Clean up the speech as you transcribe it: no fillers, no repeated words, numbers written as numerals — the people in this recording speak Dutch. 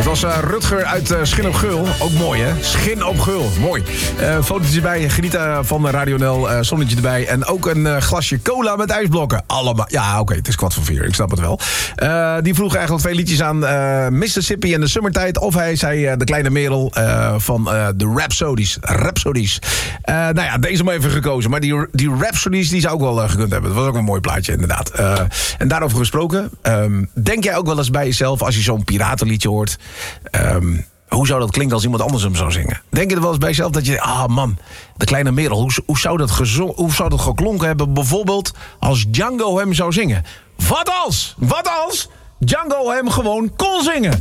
was Rutger uit Schin op Geul. Ook mooi, hè? Schin op Geul. Mooi. Fotootjes erbij. Genieten van Radio NL. Zonnetje erbij. En ook een glasje cola met ijsblokken. Allemaal. Ja, oké, het is 3:15. Ik snap het wel. Die vroeg eigenlijk 2 liedjes aan Mississippi en de Summertijd. Of hij zei de kleine Merel van de Rhapsodies. Nou ja, deze maar even gekozen. Maar die Rhapsodies die zou ook wel gekund hebben. Dat was ook een mooi plaatje, inderdaad. En daarover gesproken. Denk jij ook wel eens bij jezelf, als je zo'n piratenliedje hoort, hoe zou dat klinken als iemand anders hem zou zingen? Denk je er wel eens bij jezelf dat je, man, de kleine Merel, hoe zou dat geklonken hebben, bijvoorbeeld als Django hem zou zingen? Wat als Django hem gewoon kon zingen?